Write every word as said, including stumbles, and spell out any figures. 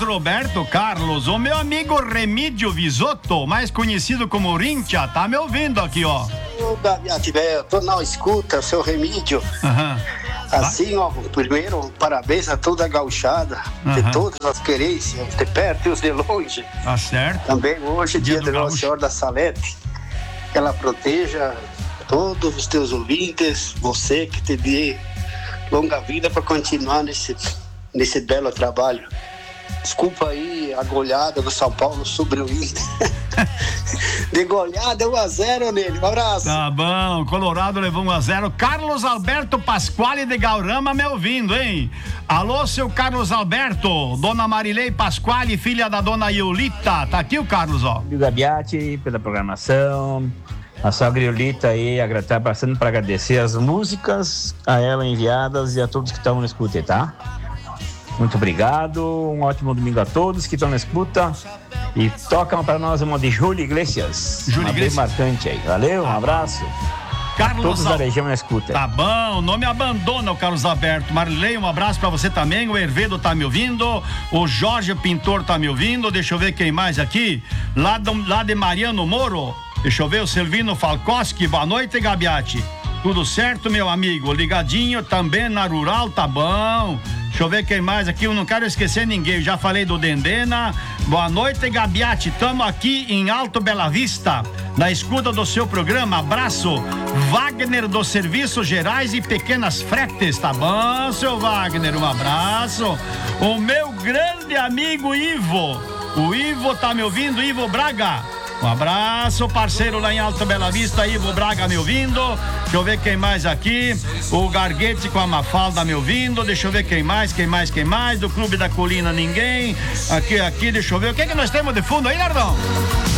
Roberto Carlos, o meu amigo Remídio Visotto, mais conhecido como Rincha, tá me ouvindo aqui, ó. Ô, Gaviati, velho, tô na escuta, seu Remídio. Aham. Assim, ó, primeiro, parabéns a toda a gauchada, Uhum. de todas as querências, de perto e os de longe. Tá certo. Também hoje, dia, Dia do de Nossa Gaúcho. Senhora da Salete, que ela proteja todos os teus ouvintes, você que te dê longa vida para continuar nesse, nesse belo trabalho. Desculpa aí a goleada do São Paulo sobre o Inter. De goleada, um a zero nele. Um abraço. Tá bom, Colorado levou um a zero. Carlos Alberto Pasquale de Gaurama me ouvindo, hein? Alô, seu Carlos Alberto, dona Marilei Pasquale, filha da dona Iolita. Tá aqui o Carlos, ó. O Gabiati pela programação. A sogra Iolita aí está passando para agradecer as músicas a ela enviadas e a todos que estão na escuta, tá? Muito obrigado, um ótimo domingo a todos que estão na escuta. E tocam para nós uma de Júlio Iglesias. Júlio uma Iglesias. bem marcante aí. Valeu, um abraço. Carlos Todos Al- da região na escuta. Tá bom, não me abandona o Carlos Alberto. Marilei, um abraço pra você também. O Hervedo tá me ouvindo. O Jorge Pintor tá me ouvindo. Deixa eu ver quem mais aqui. Lá, do, lá de Mariano Moro. Deixa eu ver o Silvino Falcoski. Boa noite, Gabiati. Tudo certo, meu amigo? Ligadinho também na Rural, tá bom. Deixa eu ver quem mais aqui. Eu não quero esquecer ninguém. Eu já falei do Dendena. Boa noite, Gabiati. Tamo aqui em Alto Bela Vista, na escuta do seu programa. Abraço. Wagner dos Serviços Gerais e Pequenas Fretes. Tá bom, seu Wagner? Um abraço. O meu grande amigo Ivo. O Ivo tá me ouvindo? Ivo Braga. Um abraço, parceiro lá em Alto Bela Vista, Ivo Braga me ouvindo. Deixa eu ver quem mais aqui. O Garguete com a Mafalda me ouvindo. Deixa eu ver quem mais, quem mais, quem mais. Do Clube da Colina, ninguém. Aqui, aqui, deixa eu ver. O que é que nós temos de fundo aí, Nardão?